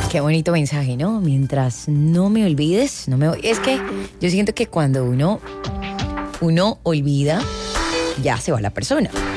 Qué bonito mensaje, ¿no? Mientras no me olvides, no me... Es que yo siento que cuando uno olvida, ya se va la persona.